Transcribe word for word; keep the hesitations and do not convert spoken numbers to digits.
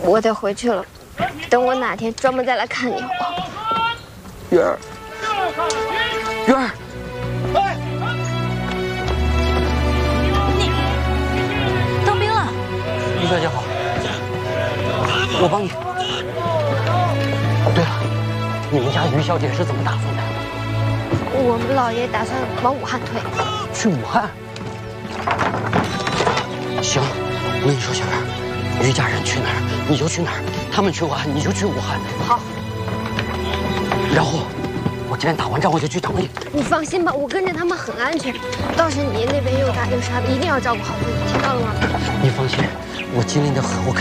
我得回去了，等我哪天专门再来看你。 云儿，云儿， 你当兵了？ 于小姐好，我帮你。对了，你们家于小姐是怎么打算的？ 我们老爷打算往武汉退。 去武汉？行，我跟你说，小云，于家人去哪儿你就去哪儿，他们去武汉你就去武汉。 好。 然后，我这边打完仗我就去等你。 你放心吧，我跟着他们很安全。倒是你那边又打又杀的，一定要照顾好自己，听到了吗？ 你放心，我机灵的很，我。